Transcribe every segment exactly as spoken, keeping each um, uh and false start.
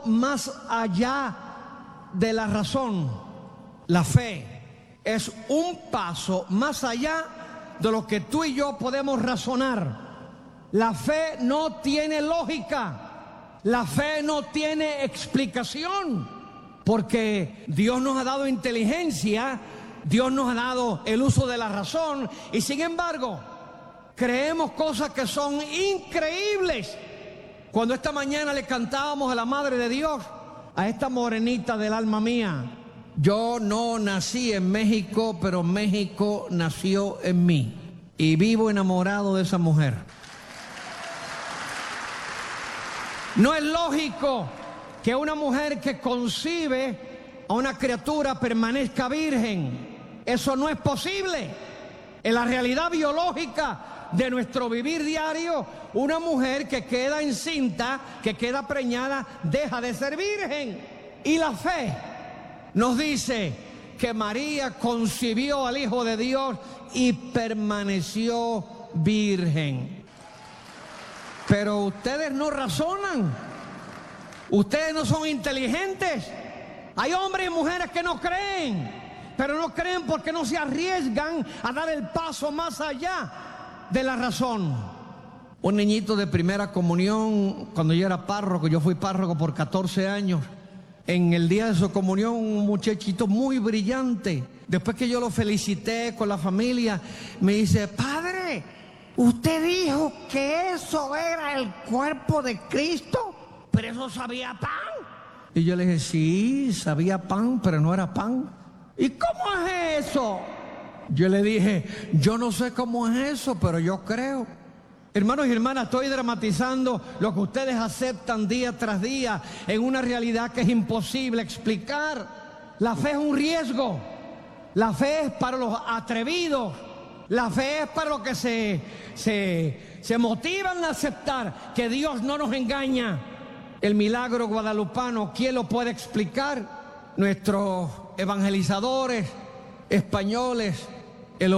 más allá de la razón. La fe es un paso más allá de lo que tú y yo podemos razonar. La fe no tiene lógica. La fe no tiene explicación. Porque Dios nos ha dado inteligencia, Dios nos ha dado el uso de la razón, y sin embargo, creemos cosas que son increíbles. Cuando esta mañana le cantábamos a la Madre de Dios, a esta morenita del alma mía: yo no nací en México, pero México nació en mí, y vivo enamorado de esa mujer. No es lógico que una mujer que concibe a una criatura permanezca virgen. Eso no es posible. En la realidad biológica de nuestro vivir diario, una mujer que queda encinta, que queda preñada, deja de ser virgen. Y la fe nos dice que María concibió al Hijo de Dios y permaneció virgen. Pero ustedes no razonan. Ustedes no son inteligentes. Hay hombres y mujeres que no creen, pero no creen porque no se arriesgan a dar el paso más allá de la razón. Un niñito de primera comunión, cuando yo era párroco, yo fui párroco por catorce años, en el día de su comunión, un muchachito muy brillante, después que yo lo felicité con la familia, me dice: padre, usted dijo que eso era el cuerpo de Cristo, pero eso sabía pan. Y yo le dije: sí, sabía pan, pero no era pan. ¿Y cómo es eso? Yo le dije: yo no sé cómo es eso, pero yo creo. Hermanos y hermanas, estoy dramatizando lo que ustedes aceptan día tras día en una realidad que es imposible explicar. La fe es un riesgo. La fe es para los atrevidos. La fe es para los que se, se, se motivan a aceptar que Dios no nos engaña. El milagro guadalupano, ¿quién lo puede explicar? Nuestros evangelizadores españoles, el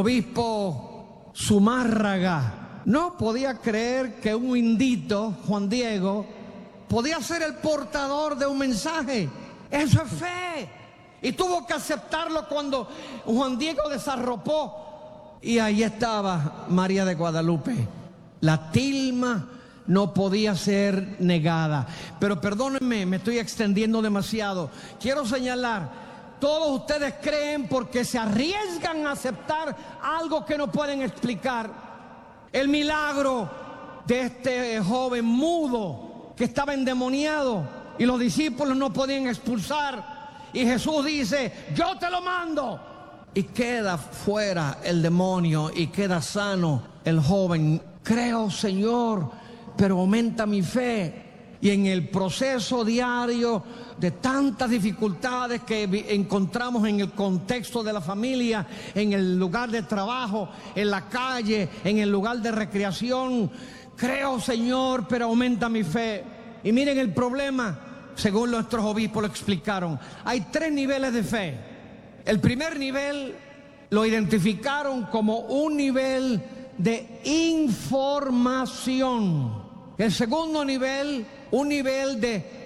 obispo Zumárraga, no podía creer que un indito, Juan Diego, podía ser el portador de un mensaje. Eso es fe. Y tuvo que aceptarlo cuando Juan Diego desarropó. Y ahí estaba María de Guadalupe, la tilma. No podía ser negada. Pero perdónenme, me estoy extendiendo demasiado. Quiero señalar, todos ustedes creen porque se arriesgan a aceptar algo que no pueden explicar. El milagro de este joven mudo que estaba endemoniado y los discípulos no podían expulsar. Y Jesús dice: yo te lo mando. Y queda fuera el demonio y queda sano el joven. Creo, Señor, pero aumenta mi fe. Y en el proceso diario de tantas dificultades que encontramos en el contexto de la familia, en el lugar de trabajo, en la calle, en el lugar de recreación, creo, Señor, pero aumenta mi fe. Y miren el problema, según nuestros obispos lo explicaron. Hay tres niveles de fe. El primer nivel lo identificaron como un nivel de información. El segundo nivel, un nivel de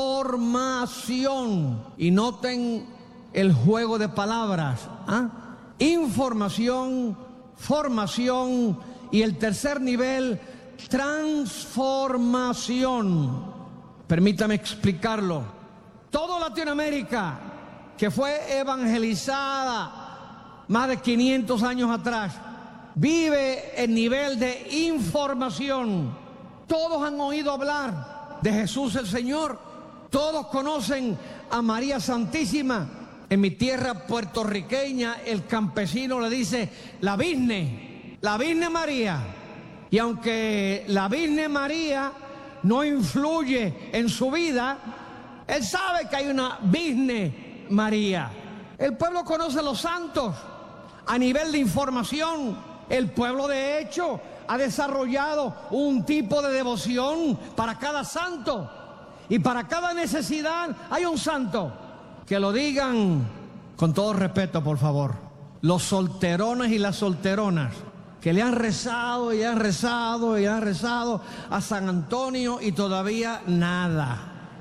formación. Y noten el juego de palabras. ¿Ah? Información, formación. Y el tercer nivel, transformación. Permítame explicarlo. Toda Latinoamérica, que fue evangelizada más de quinientos años atrás, vive el nivel de información. Todos han oído hablar de Jesús el Señor. Todos conocen a María Santísima. En mi tierra puertorriqueña, el campesino le dice la Virgen, la Virgen María. Y aunque la Virgen María no influye en su vida, él sabe que hay una Virgen María. El pueblo conoce a los santos. A nivel de información, el pueblo de hecho ha desarrollado un tipo de devoción para cada santo. Y para cada necesidad hay un santo. Que lo digan con todo respeto, por favor, los solterones y las solteronas que le han rezado y han rezado y han rezado a San Antonio y todavía nada. En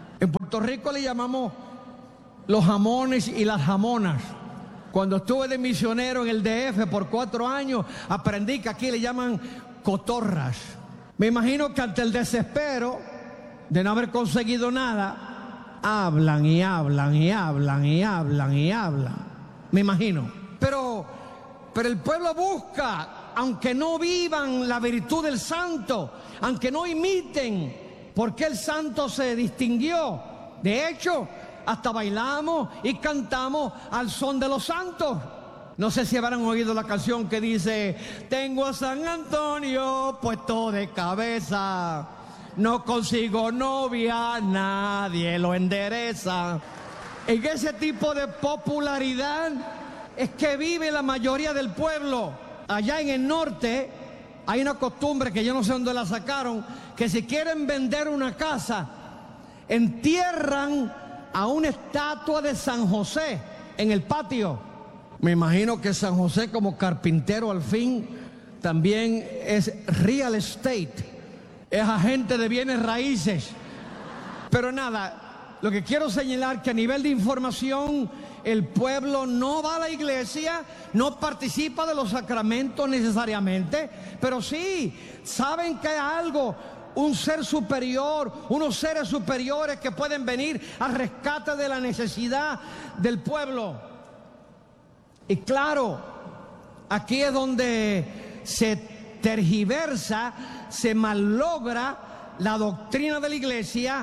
Puerto Rico le llamamos los jamones y las jamonas. Cuando estuve de misionero en el D F por cuatro años, aprendí que aquí le llaman cotorras. Me imagino que ante el desespero de no haber conseguido nada, hablan y hablan y hablan y hablan y hablan. Me imagino. Pero, pero el pueblo busca, aunque no vivan la virtud del santo, aunque no imiten, porque el santo se distinguió. De hecho, hasta bailamos y cantamos al son de los santos. No sé si habrán oído la canción que dice: tengo a San Antonio puesto de cabeza, no consigo novia, nadie lo endereza. En ese tipo de popularidad es que vive la mayoría del pueblo. Allá en el norte hay una costumbre que yo no sé dónde la sacaron, que si quieren vender una casa, entierran a una estatua de San José en el patio. Me imagino que San José, como carpintero al fin, también es real estate, es agente de bienes raíces. Pero nada, lo que quiero señalar que a nivel de información, el pueblo no va a la iglesia, no participa de los sacramentos necesariamente, pero sí saben que hay algo, un ser superior, unos seres superiores que pueden venir al rescate de la necesidad del pueblo. Y claro, aquí es donde se tergiversa, se malogra la doctrina de la iglesia,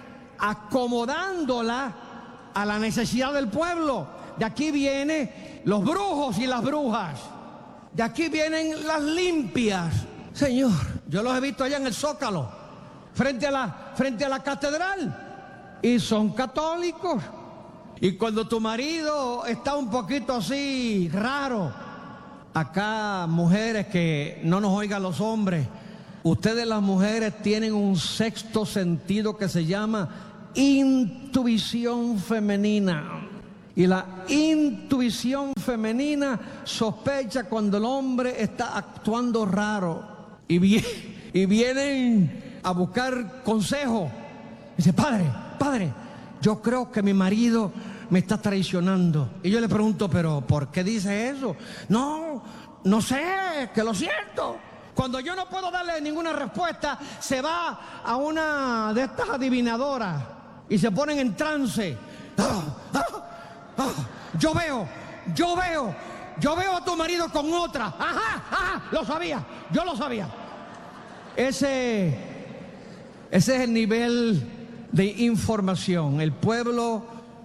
acomodándola a la necesidad del pueblo. De aquí vienen los brujos y las brujas, de aquí vienen las limpias. Señor, yo los he visto allá en el Zócalo, frente a la, frente a la catedral, y son católicos. Y cuando tu marido está un poquito así raro, acá mujeres, que no nos oigan los hombres, ustedes las mujeres tienen un sexto sentido que se llama intuición femenina. Y la intuición femenina sospecha cuando el hombre está actuando raro. Y, vi- y vienen a buscar consejo. Dice: padre, padre, yo creo que mi marido me está traicionando. Y yo le pregunto: ¿pero por qué dice eso? No, no sé, que lo siento. Cuando yo no puedo darle ninguna respuesta, se va a una de estas adivinadoras y se ponen en trance. Ah, ah, ah, yo veo, yo veo, yo veo a tu marido con otra. Ajá, ajá, lo sabía, yo lo sabía. Ese, ese es el nivel de información. El pueblo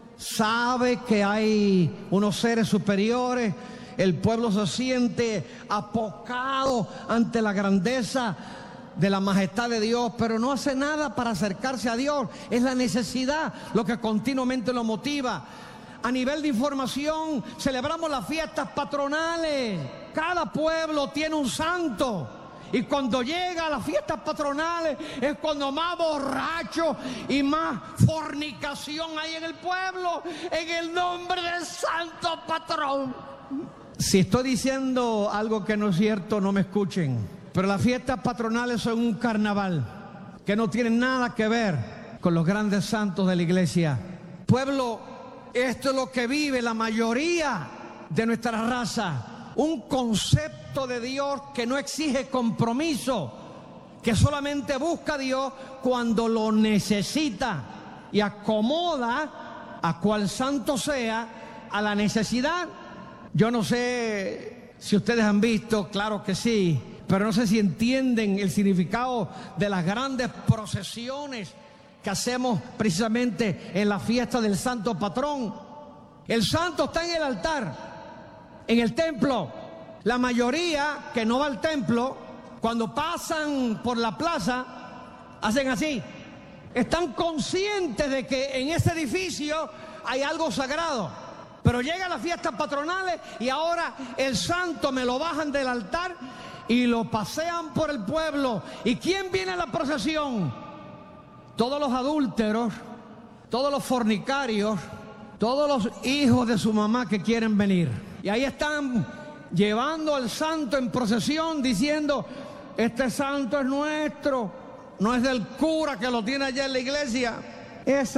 sabe que hay unos seres superiores. El pueblo se siente apocado ante la grandeza de la majestad de Dios, pero no hace nada para acercarse a Dios. Es la necesidad lo que continuamente lo motiva. A nivel de información, celebramos las fiestas patronales. Cada pueblo tiene un santo. Y cuando llega a las fiestas patronales es cuando más borracho y más fornicación hay en el pueblo, en el nombre del santo patrón. Si estoy diciendo algo que no es cierto, no me escuchen. Pero las fiestas patronales son un carnaval que no tienen nada que ver con los grandes santos de la iglesia. Pueblo, esto es lo que vive la mayoría de nuestra raza. Un concepto de Dios que no exige compromiso, que solamente busca a Dios cuando lo necesita y acomoda a cual santo sea a la necesidad. Yo no sé si ustedes han visto, claro que sí, pero no sé si entienden el significado de las grandes procesiones que hacemos precisamente en la fiesta del santo patrón. El santo está en el altar, en el templo. La mayoría que no va al templo, cuando pasan por la plaza, hacen así. Están conscientes de que en ese edificio hay algo sagrado. Pero llegan las fiestas patronales y ahora el santo me lo bajan del altar y lo pasean por el pueblo. ¿Y quién viene a la procesión? Todos los adúlteros, todos los fornicarios, todos los hijos de su mamá que quieren venir. Y ahí están llevando al santo en procesión diciendo: este santo es nuestro, no es del cura que lo tiene allá en la iglesia. Esa es la interpretación.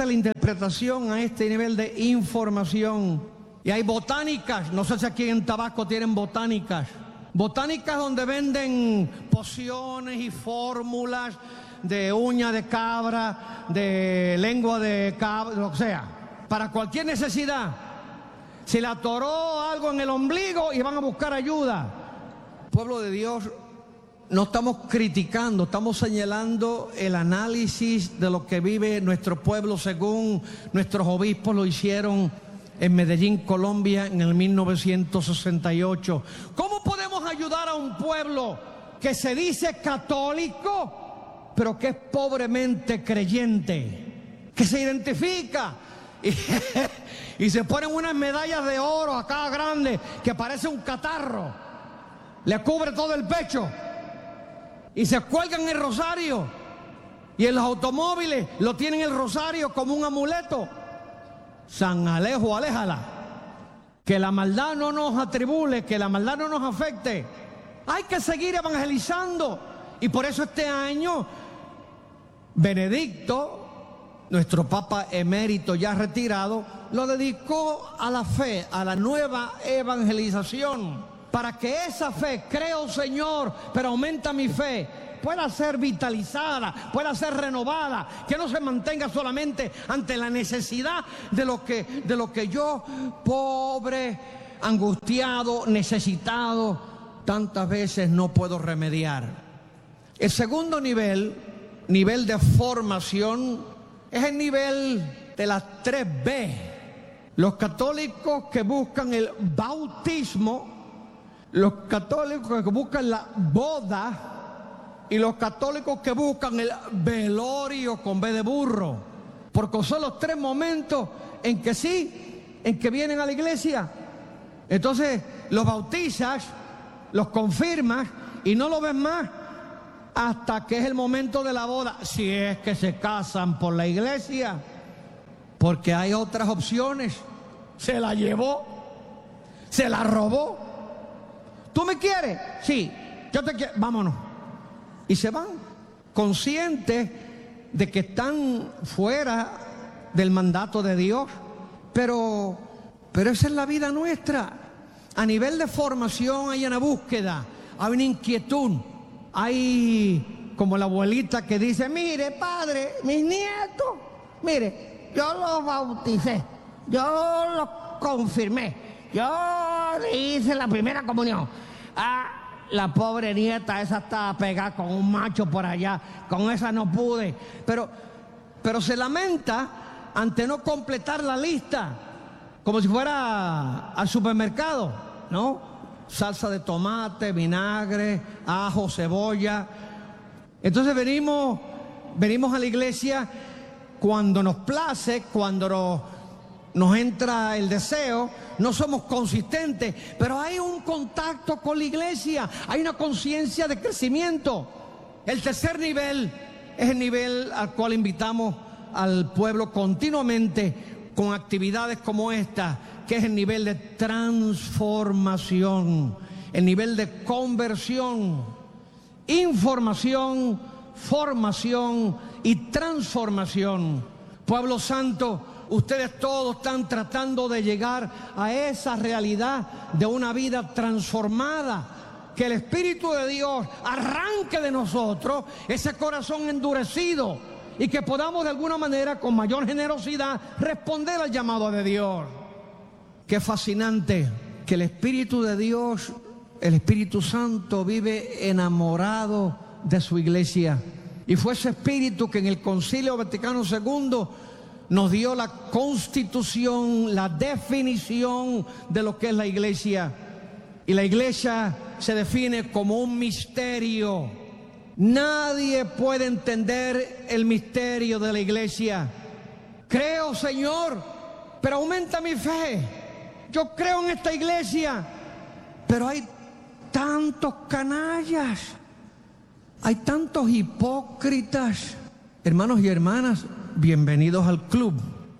interpretación, a este nivel de información. Y hay botánicas, no sé si aquí en Tabasco tienen botánicas. Botánicas donde venden pociones y fórmulas de uña de cabra, de lengua de cabra, lo que sea, para cualquier necesidad. Se le atoró algo en el ombligo y van a buscar ayuda. Pueblo de Dios, no estamos criticando, estamos señalando el análisis de lo que vive nuestro pueblo según nuestros obispos lo hicieron en Medellín, Colombia, en el mil novecientos sesenta y ocho. ¿Cómo podemos ayudar a un pueblo que se dice católico, pero que es pobremente creyente, que se identifica y, y se ponen unas medallas de oro acá grandes que parece un catarro, le cubre todo el pecho y se cuelgan el rosario y en los automóviles lo tienen el rosario como un amuleto? San Alejo, aléjala, que la maldad no nos atribule, que la maldad no nos afecte. Hay que seguir evangelizando, y por eso este año Benedicto, nuestro Papa emérito ya retirado, lo dedicó a la fe, a la nueva evangelización, para que esa fe, creo Señor, pero aumenta mi fe, pueda ser vitalizada, pueda ser renovada, que no se mantenga solamente ante la necesidad de lo que, de lo que yo, pobre, angustiado, necesitado, tantas veces no puedo remediar. El segundo nivel, nivel de formación, es el nivel de las tres B. Los católicos que buscan el bautismo, los católicos que buscan la boda, y los católicos que buscan el velorio con B de burro, porque son los tres momentos en que sí, en que vienen a la iglesia. Entonces los bautizas, los confirmas y no lo ves más hasta que es el momento de la boda, si es que se casan por la iglesia, porque hay otras opciones. Se la llevó, se la robó. ¿Tú me quieres? Sí, yo te quiero, vámonos. Y se van, conscientes de que están fuera del mandato de Dios. Pero, pero esa es la vida nuestra. A nivel de formación hay una búsqueda, hay una inquietud. Hay como la abuelita que dice: mire, padre, mis nietos, mire, yo los bauticé, yo los confirmé, yo hice la primera comunión. Ah, la pobre nieta esa está pegada con un macho por allá, con esa no pude. Pero, pero se lamenta ante no completar la lista, como si fuera al supermercado, ¿no? Salsa de tomate, vinagre, ajo, cebolla. Entonces venimos, venimos a la iglesia cuando nos place, cuando nos, nos entra el deseo. No somos consistentes, pero hay un contacto con la iglesia, hay una conciencia de crecimiento. El tercer nivel es el nivel al cual invitamos al pueblo continuamente con actividades como esta, que es el nivel de transformación, el nivel de conversión, información, formación y transformación. Pueblo santo, ustedes todos están tratando de llegar a esa realidad de una vida transformada. Que el Espíritu de Dios arranque de nosotros ese corazón endurecido y que podamos de alguna manera con mayor generosidad responder al llamado de Dios. Qué fascinante que el Espíritu de Dios, el Espíritu Santo, vive enamorado de su iglesia. Y fue ese Espíritu que en el Concilio Vaticano segundo nos dio la constitución, la definición de lo que es la iglesia. Y la iglesia se define como un misterio. Nadie puede entender el misterio de la iglesia. Creo, Señor, pero aumenta mi fe. Yo creo en esta iglesia, pero hay tantos canallas, hay tantos hipócritas. Hermanos y hermanas, bienvenidos al club.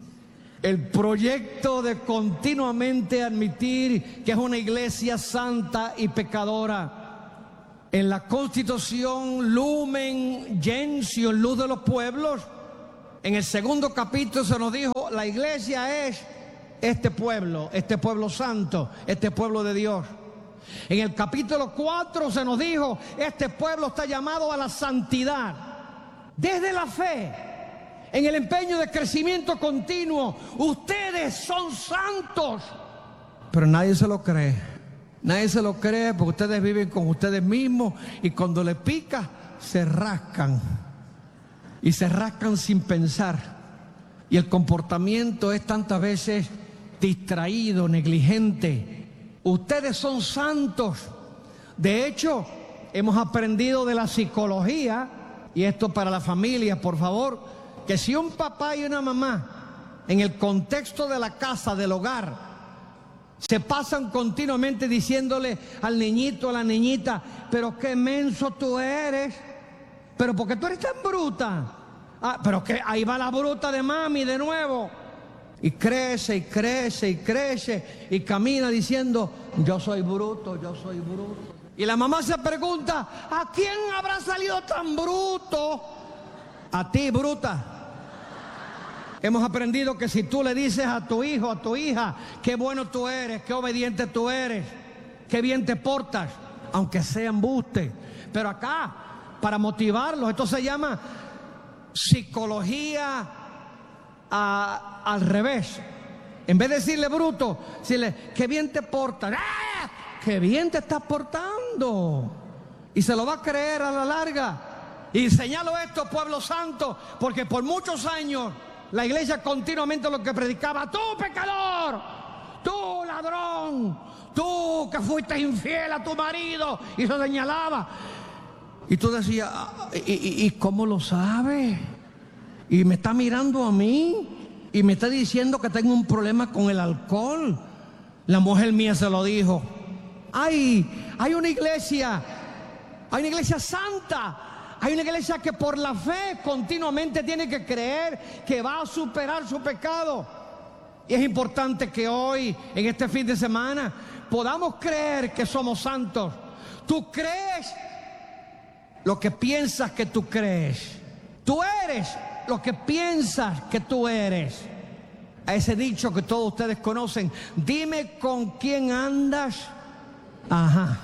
El proyecto de continuamente admitir que es una iglesia santa y pecadora. En la Constitución Lumen Gentium, luz de los pueblos, En el segundo capítulo se nos dijo, la iglesia es este pueblo, este pueblo santo, este pueblo de Dios. En el capítulo cuatro se nos dijo, este pueblo está llamado a la santidad. Desde la fe, en el empeño de crecimiento continuo, ustedes son santos. Pero nadie se lo cree. Nadie se lo cree porque ustedes viven con ustedes mismos y cuando les pica, se rascan. Y se rascan sin pensar. Y el comportamiento es tantas veces distraído, negligente. Ustedes son santos. De hecho, hemos aprendido de la psicología, y esto para la familia, por favor, que si un papá y una mamá, en el contexto de la casa, del hogar, se pasan continuamente diciéndole al niñito, a la niñita, pero qué menso tú eres, pero ¿por qué tú eres tan bruta? Ah, pero que ahí va la bruta de mami de nuevo. Y crece y crece y crece y camina diciendo, yo soy bruto, yo soy bruto. Y la mamá se pregunta, ¿a quién habrá salido tan bruto? A ti, bruta. Hemos aprendido que si tú le dices a tu hijo, a tu hija, qué bueno tú eres, qué obediente tú eres, qué bien te portas, aunque sea embuste. Pero acá, para motivarlos, esto se llama psicología a, al revés. En vez de decirle bruto, decirle, qué bien te portas. ¡Ah! Qué bien te estás portando. Y se lo va a creer a la larga. Y señalo esto, pueblo santo, porque por muchos años la iglesia continuamente lo que predicaba, tú pecador, tú ladrón, tú que fuiste infiel a tu marido, y se señalaba. Y tú decías, ¿y, y, y cómo lo sabe? Y me está mirando a mí y me está diciendo que tengo un problema con el alcohol. La mujer mía se lo dijo. Hay, hay una iglesia, hay una iglesia santa. Hay una iglesia que por la fe continuamente tiene que creer que va a superar su pecado. Y es importante que hoy, en este fin de semana, podamos creer que somos santos. Tú crees lo que piensas que tú crees. Tú eres lo que piensas que tú eres. A ese dicho que todos ustedes conocen, dime con quién andas. Ajá.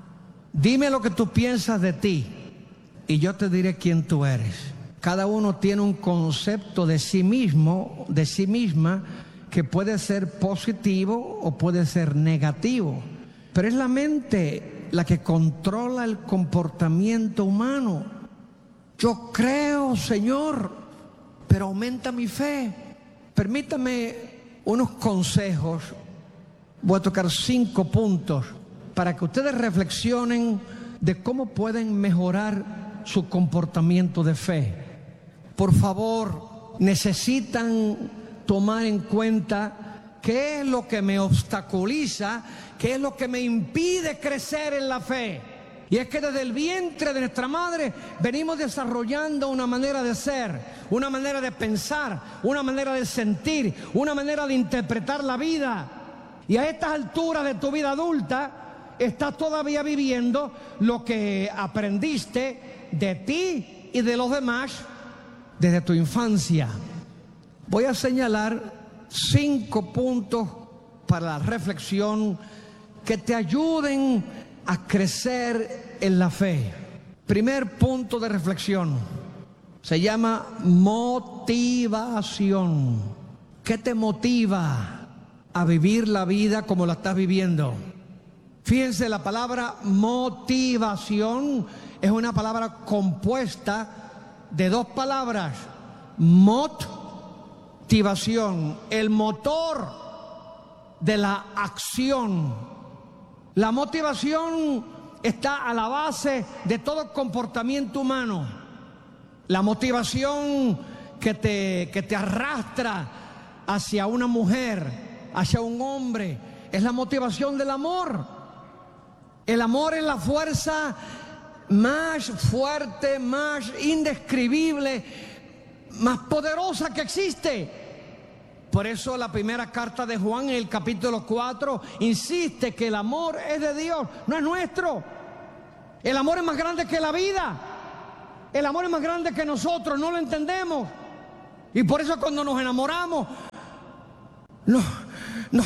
Dime lo que tú piensas de ti y yo te diré quién tú eres. Cada uno tiene un concepto de sí mismo, de sí misma, que puede ser positivo o puede ser negativo. Pero es la mente la que controla el comportamiento humano. Yo creo, Señor, pero aumenta mi fe. Permítame unos consejos. Voy a tocar cinco puntos para que ustedes reflexionen de cómo pueden mejorar su comportamiento de fe. Por favor, necesitan tomar en cuenta qué es lo que me obstaculiza, qué es lo que me impide crecer en la fe. Y es que desde el vientre de nuestra madre venimos desarrollando una manera de ser, una manera de pensar, una manera de sentir, una manera de interpretar la vida. Y a estas alturas de tu vida adulta, estás todavía viviendo lo que aprendiste de ti y de los demás desde tu infancia. Voy a señalar cinco puntos para la reflexión que te ayuden a crecer en la fe. Primer punto de reflexión se llama motivación. ¿Qué te motiva a vivir la vida como la estás viviendo? Fíjense, la palabra motivación es una palabra compuesta de dos palabras. Motivación, el motor de la acción. La motivación está a la base de todo comportamiento humano. La motivación que te, que te arrastra hacia una mujer, hacia un hombre, es la motivación del amor. El amor es la fuerza más fuerte, más indescribible, más poderosa que existe. Por eso la primera carta de Juan, en el capítulo cuatro, insiste que el amor es de Dios, no es nuestro. El amor es más grande que la vida. El amor es más grande que nosotros, no lo entendemos. Y por eso cuando nos enamoramos, no, no,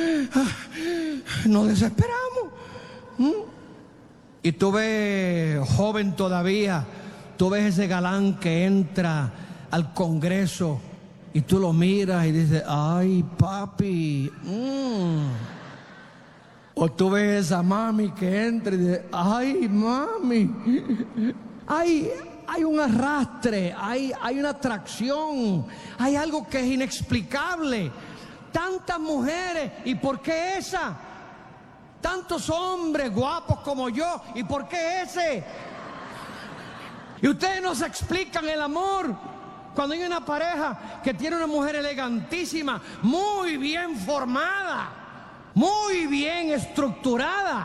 nos desesperamos. ¿Mm? Y tú ves, joven todavía, tú ves ese galán que entra al Congreso y tú lo miras y dices, ay, papi. Mm. O tú ves esa mami que entra y dices, ay, mami. Hay, hay un arrastre, hay, hay una atracción, hay algo que es inexplicable. Tantas mujeres, ¿y por qué esa? Tantos hombres guapos como yo, ¿y por qué ese? Y ustedes no se explican el amor. Cuando hay una pareja que tiene una mujer elegantísima, muy bien formada, muy bien estructurada,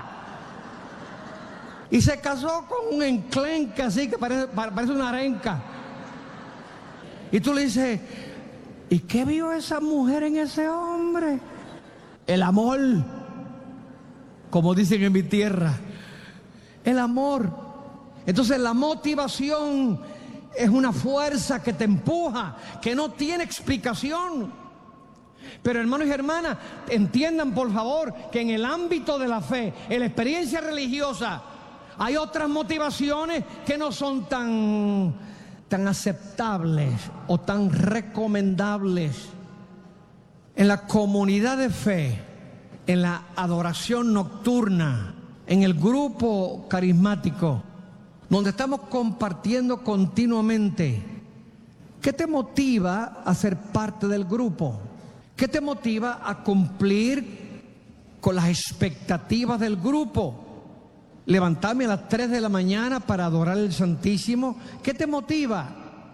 y se casó con un enclenque así que parece, parece una arenca, y tú le dices, ¿y qué vio esa mujer en ese hombre? El amor, como dicen en mi tierra, el amor. Entonces la motivación es una fuerza que te empuja, que no tiene explicación. Pero hermanos y hermanas, entiendan por favor que en el ámbito de la fe, en la experiencia religiosa, hay otras motivaciones que no son tan, tan aceptables o tan recomendables. En la comunidad de fe, en la adoración nocturna, en el grupo carismático, donde estamos compartiendo continuamente, ¿qué te motiva a ser parte del grupo? ¿Qué te motiva a cumplir con las expectativas del grupo? Levantarme a las tres de la mañana para adorar al Santísimo. ¿Qué te motiva?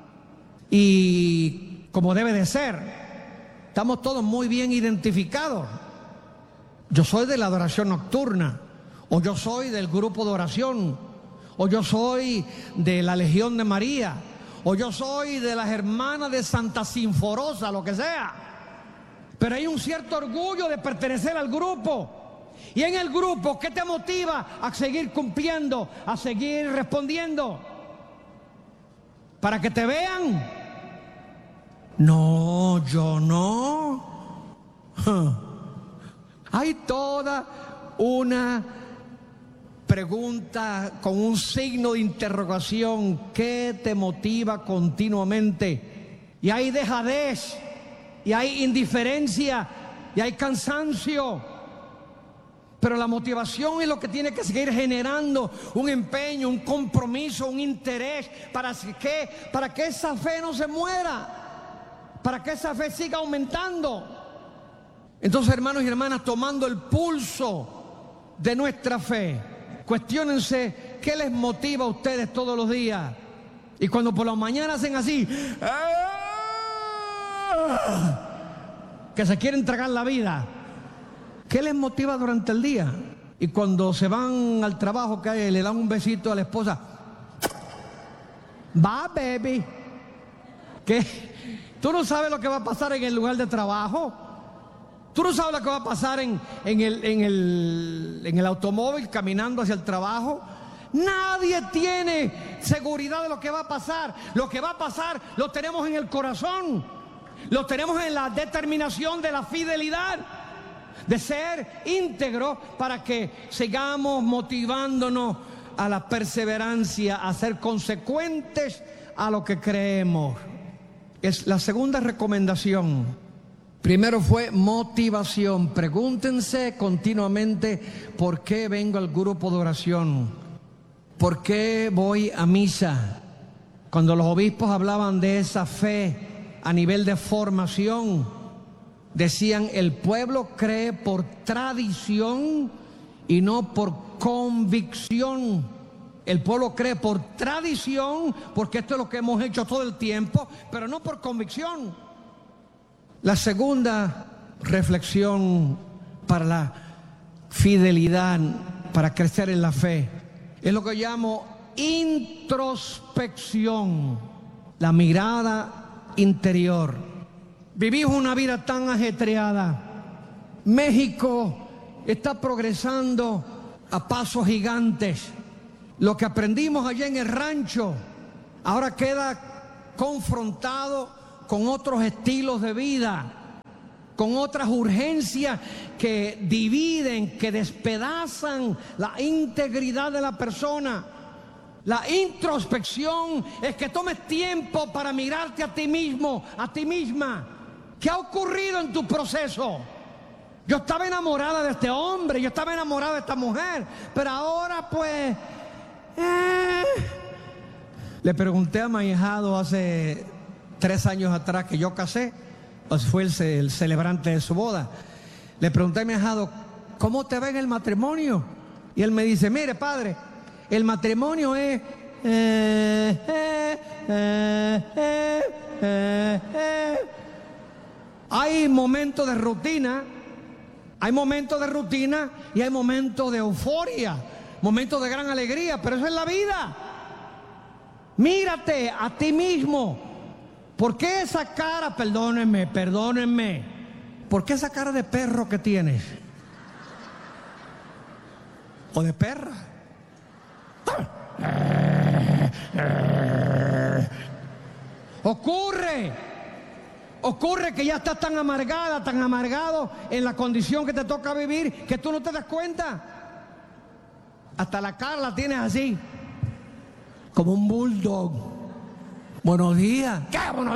Y como debe de ser, estamos todos muy bien identificados. Yo soy de la adoración nocturna, o yo soy del grupo de oración, o yo soy de la Legión de María, o yo soy de las hermanas de Santa Sinforosa, lo que sea. Pero hay un cierto orgullo de pertenecer al grupo. Y en el grupo, ¿qué te motiva a seguir cumpliendo, a seguir respondiendo? ¿Para que te vean? No, yo no. Hay toda una pregunta con un signo de interrogación. ¿Qué te motiva continuamente? Y hay dejadez, y hay indiferencia, y hay cansancio. Pero la motivación es lo que tiene que seguir generando un empeño, un compromiso, un interés para que, para que esa fe no se muera, para que esa fe siga aumentando. Entonces, hermanos y hermanas, tomando el pulso de nuestra fe, cuestiónense qué les motiva a ustedes todos los días. Y cuando por la mañana hacen así, que se quieren tragar la vida, ¿qué les motiva durante el día? Y cuando se van al trabajo, que le dan un besito a la esposa, va, baby. ¿Qué? ¿Tú no sabes lo que va a pasar en el lugar de trabajo? ¿Tú no sabes lo que va a pasar en, en, el, en, el, en el automóvil caminando hacia el trabajo? Nadie tiene seguridad de lo que va a pasar. Lo que va a pasar lo tenemos en el corazón. Lo tenemos en la determinación de la fidelidad, de ser íntegro para que sigamos motivándonos a la perseverancia, a ser consecuentes a lo que creemos. Es la segunda recomendación. Primero fue motivación. Pregúntense continuamente por qué vengo al grupo de oración, por qué voy a misa. Cuando los obispos hablaban de esa fe a nivel de formación, decían: el pueblo cree por tradición y no por convicción. El pueblo cree por tradición, porque esto es lo que hemos hecho todo el tiempo, pero no por convicción. La segunda reflexión para la fidelidad, para crecer en la fe, es lo que llamo introspección, la mirada interior. Vivimos una vida tan ajetreada. México está progresando a pasos gigantes. Lo que aprendimos allá en el rancho ahora queda confrontado con otros estilos de vida, con otras urgencias que dividen, que despedazan la integridad de la persona. La introspección es que tomes tiempo para mirarte a ti mismo, a ti misma. ¿Qué ha ocurrido en tu proceso? Yo estaba enamorada de este hombre, yo estaba enamorada de esta mujer, pero ahora pues... Eh. Le pregunté a mi ahijado hace tres años atrás que yo casé, pues fue el, el celebrante de su boda. Le pregunté a mi ahijado, ¿cómo te va en el matrimonio? Y él me dice, mire padre, el matrimonio es... Eh, eh, eh, eh, eh, eh. Hay momentos de rutina, hay momentos de rutina y hay momentos de euforia, momentos de gran alegría, pero eso es la vida. Mírate a ti mismo. ¿Por qué esa cara, perdónenme, perdónenme, por qué esa cara de perro que tienes? ¿O de perra? Ocurre. Ocurre que ya estás tan amargada, tan amargado en la condición que te toca vivir, que tú no te das cuenta. Hasta la cara la tienes así, como un bulldog. Buenos días. ¿Qué buenos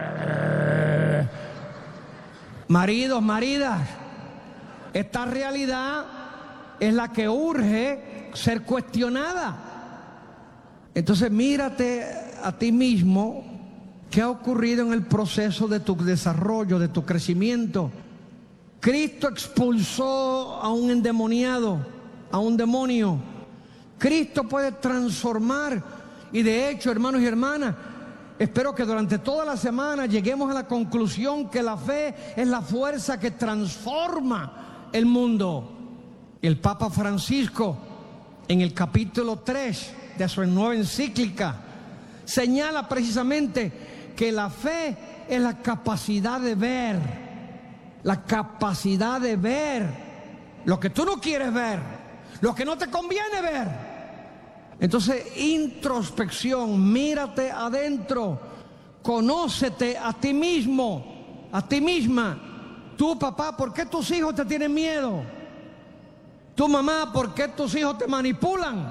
días? Maridos, maridas, esta realidad es la que urge ser cuestionada. Entonces mírate a ti mismo. ¿Qué ha ocurrido en el proceso de tu desarrollo, de tu crecimiento? Cristo expulsó a un endemoniado, a un demonio. Cristo puede transformar. Y de hecho, hermanos y hermanas, espero que durante toda la semana lleguemos a la conclusión que la fe es la fuerza que transforma el mundo. El Papa Francisco, en el capítulo tres de su nueva encíclica, señala precisamente que la fe es la capacidad de ver, la capacidad de ver lo que tú no quieres ver, lo que no te conviene ver. Entonces, introspección, mírate adentro, conócete a ti mismo, a ti misma. Tú, papá, ¿por qué tus hijos te tienen miedo? Tu mamá, ¿por qué tus hijos te manipulan?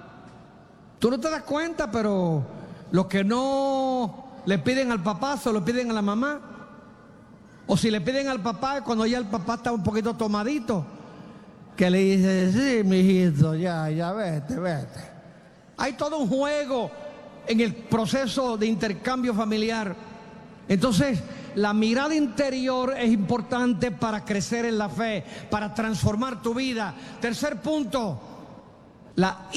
Tú no te das cuenta, pero lo que no le piden al papá, se lo piden a la mamá. O si le piden al papá, cuando ya el papá está un poquito tomadito, que le dice, sí, mijito, ya, ya, vete, vete. Hay todo un juego en el proceso de intercambio familiar. Entonces, la mirada interior es importante para crecer en la fe, para transformar tu vida. Tercer punto, la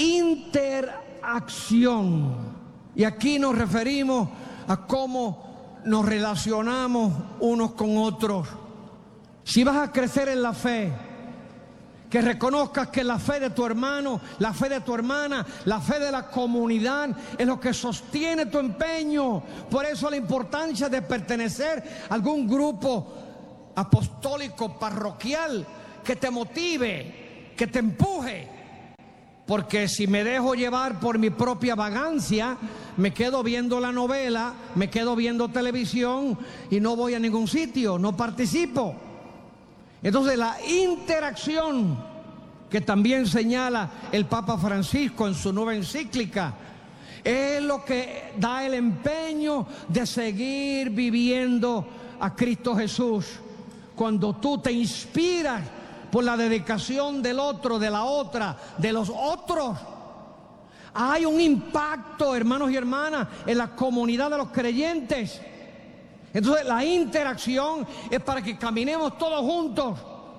interacción. Y aquí nos referimos a cómo nos relacionamos unos con otros. Si vas a crecer en la fe, que reconozcas que la fe de tu hermano, la fe de tu hermana, la fe de la comunidad es lo que sostiene tu empeño. Por eso la importancia de pertenecer a algún grupo apostólico, parroquial, que te motive, que te empuje. Porque si me dejo llevar por mi propia vagancia, me quedo viendo la novela, me quedo viendo televisión y no voy a ningún sitio, no participo. Entonces la interacción, que también señala el Papa Francisco en su nueva encíclica, es lo que da el empeño de seguir viviendo a Cristo Jesús. Cuando tú te inspiras por la dedicación del otro, de la otra, de los otros, hay un impacto, hermanos y hermanas, en la comunidad de los creyentes. Entonces la interacción es para que caminemos todos juntos.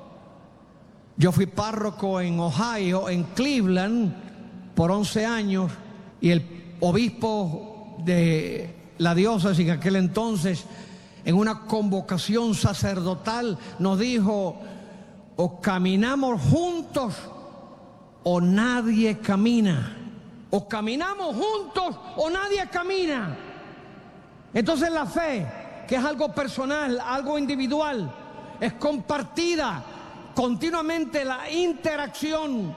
Yo fui párroco en Ohio, en Cleveland, por once años, y el obispo de la diócesis en aquel entonces, en una convocación sacerdotal, nos dijo: o caminamos juntos o nadie camina. O caminamos juntos o nadie camina. Entonces la fe, que es algo personal, algo individual, es compartida continuamente. La interacción.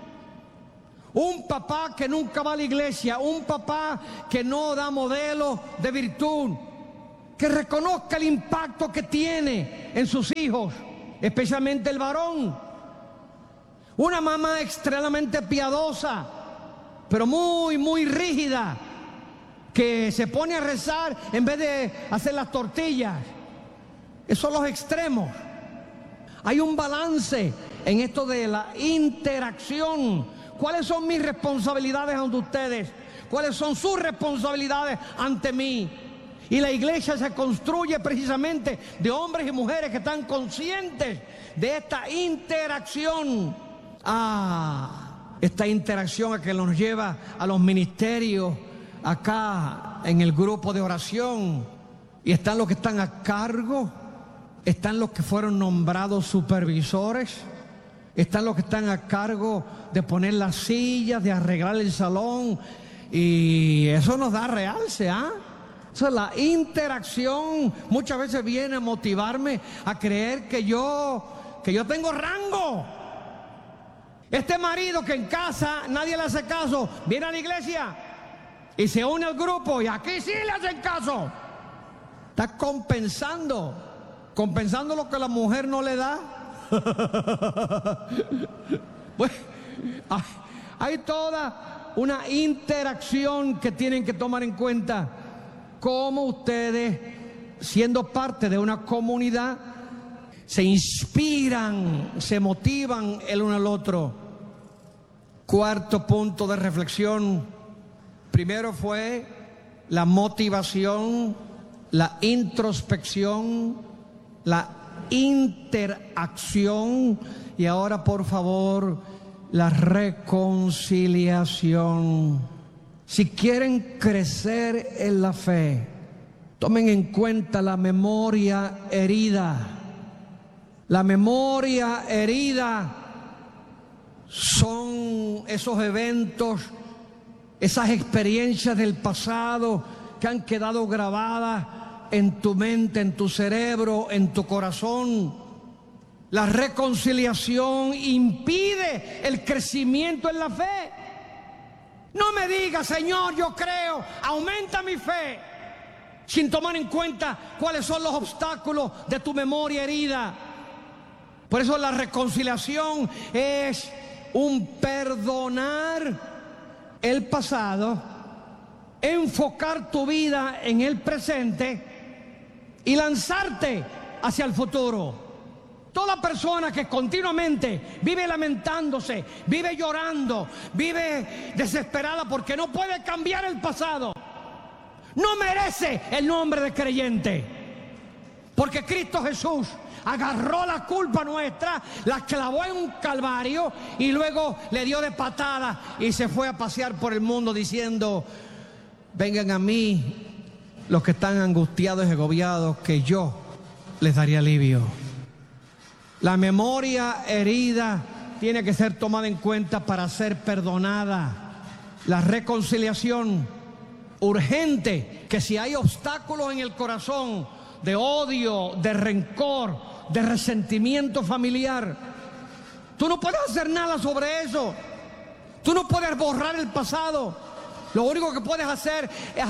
Un papá que nunca va a la iglesia, un papá que no da modelo de virtud, que reconozca el impacto que tiene en sus hijos, especialmente el varón. Una mamá extremadamente piadosa, pero muy, muy rígida, que se pone a rezar en vez de hacer las tortillas. Esos son los extremos. Hay un balance en esto de la interacción. ¿Cuáles son mis responsabilidades ante ustedes? ¿Cuáles son sus responsabilidades ante mí? Y la iglesia se construye precisamente de hombres y mujeres que están conscientes de esta interacción. Ah, esta interacción a que nos lleva a los ministerios acá en el grupo de oración. Y están los que están a cargo, están los que fueron nombrados supervisores, están los que están a cargo de poner las sillas, de arreglar el salón. Y eso nos da realce, ¿ah? ¿eh? O sea, la interacción muchas veces viene a motivarme a creer que yo, que yo tengo rango. Este marido que en casa nadie le hace caso, viene a la iglesia y se une al grupo y aquí sí le hacen caso. Está compensando, compensando lo que la mujer no le da. Pues, hay, hay toda una interacción que tienen que tomar en cuenta. Cómo ustedes, siendo parte de una comunidad, se inspiran, se motivan el uno al otro. Cuarto punto de reflexión. Primero fue la motivación, la introspección, la interacción y ahora, por favor, la reconciliación. Si quieren crecer en la fe, tomen en cuenta la memoria herida. La memoria herida son esos eventos, esas experiencias del pasado que han quedado grabadas en tu mente, en tu cerebro, en tu corazón. La reconciliación impide el crecimiento en la fe. No me digas, Señor, yo creo, aumenta mi fe, sin tomar en cuenta cuáles son los obstáculos de tu memoria herida. Por eso la reconciliación es un perdonar el pasado, enfocar tu vida en el presente y lanzarte hacia el futuro. Toda persona que continuamente vive lamentándose, vive llorando, vive desesperada porque no puede cambiar el pasado, no merece el nombre de creyente. Porque Cristo Jesús agarró la culpa nuestra, la clavó en un calvario y luego le dio de patada y se fue a pasear por el mundo diciendo: vengan a mí los que están angustiados y agobiados, que yo les daré alivio. La memoria herida tiene que ser tomada en cuenta para ser perdonada. La reconciliación urgente, que si hay obstáculos en el corazón de odio, de rencor, de resentimiento familiar, tú no puedes hacer nada sobre eso. Tú no puedes borrar el pasado. Lo único que puedes hacer es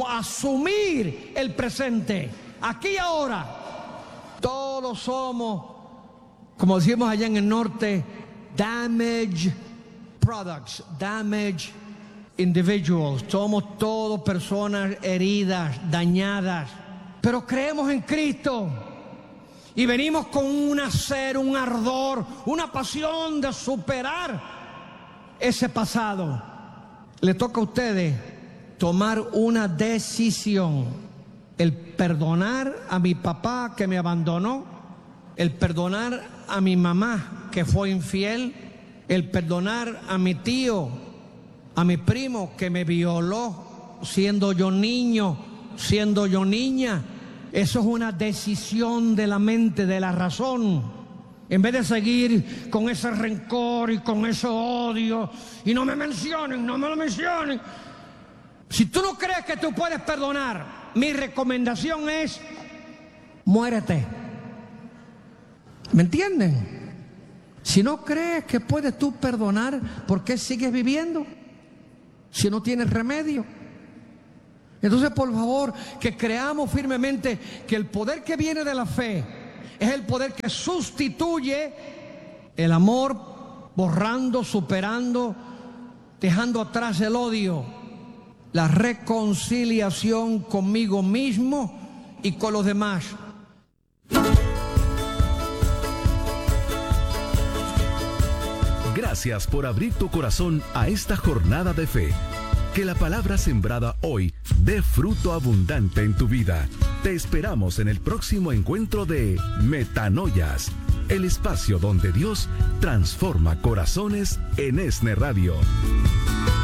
asumir el presente, aquí y ahora. Todos somos, como decimos allá en el norte, damaged products, damaged individuals. Somos todos personas heridas, dañadas, pero creemos en Cristo y venimos con un hacer, un ardor, una pasión de superar ese pasado. Le toca a ustedes tomar una decisión: el perdonar a mi papá que me abandonó, el perdonar a mi mamá que fue infiel, el perdonar a mi tío, a mi primo que me violó siendo yo niño, siendo yo niña. Eso es una decisión de la mente, de la razón. En vez de seguir con ese rencor y con ese odio, y no me mencionen, no me lo mencionen. Si tú no crees que tú puedes perdonar, mi recomendación es: muérete. ¿Me entienden? Si no crees que puedes tú perdonar, ¿por qué sigues viviendo? Si no tienes remedio. Entonces, por favor, que creamos firmemente que el poder que viene de la fe es el poder que sustituye el amor, borrando, superando, dejando atrás el odio, la reconciliación conmigo mismo y con los demás. Gracias por abrir tu corazón a esta jornada de fe. Que la palabra sembrada hoy dé fruto abundante en tu vida. Te esperamos en el próximo encuentro de Metanoias, el espacio donde Dios transforma corazones en ESNE Radio.